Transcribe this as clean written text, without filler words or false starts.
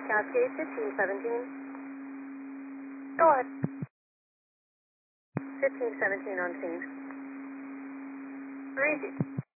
Cascade 1517. Go ahead. 1517 on scene. Breezy.